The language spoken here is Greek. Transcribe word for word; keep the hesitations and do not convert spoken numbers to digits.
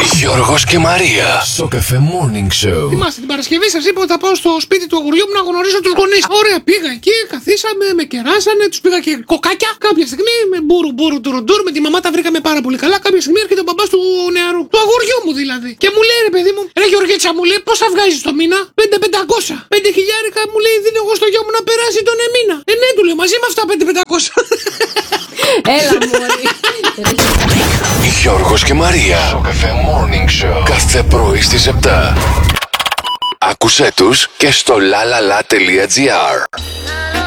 Γιώργος και Μαρία. Σοκαφέ Morning Show. Θυμάστε την Παρασκευή, σας είπα ότι θα πάω στο σπίτι του αγοριού μου να γνωρίσω τους γονείς. Ωραία, πήγα εκεί, καθίσαμε, με κεράσανε, τους πήγα και κοκάκια. Κάποια στιγμή με μπούρου μπούρου τουρουντούρ, με τη μαμά τα βρήκαμε πάρα πολύ καλά. Κάποια στιγμή έρχεται ο μπαμπάς του νεαρού, του αγοριού μου δηλαδή. Και μου λέει, ρε παιδί μου, ρε Γεωργίτσα, μου λέει, πόσα βγάζεις το μήνα? πέντε πεντακόσια. πέντε χιλιάρικα μου λέει, δίνω εγώ στο γιο μου να περάσει τον εμήνα. Ε, ναι, του λέω, μαζί με αυτά πέντε πεντακόσια. Έλα μωρή. Γιώργος και Μαρία. Σοκαφέ Morning Show. Κάθε πρωί στις επτά. Άκουσέ τους και στο lalala.gr.